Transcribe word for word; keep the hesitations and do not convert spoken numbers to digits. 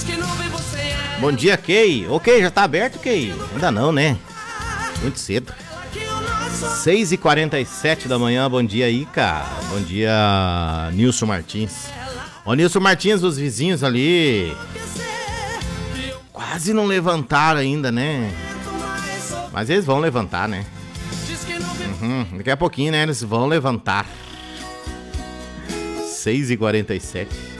Bom dia, Kay. Ok, já tá aberto, Kay? Ainda não, né? Muito cedo. seis e quarenta e sete da manhã, bom dia, Ica. Bom dia, Nilson Martins. Ô, Nilson Martins, os vizinhos ali quase não levantaram ainda, né? Mas eles vão levantar, né? Uhum, daqui a pouquinho, né? Eles vão levantar. seis e quarenta e sete.